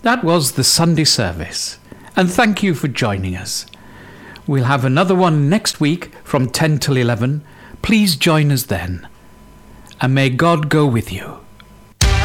That was the Sunday service, and thank you for joining us. We'll have another one next week from 10 till 11. Please join us then. And may God go with you.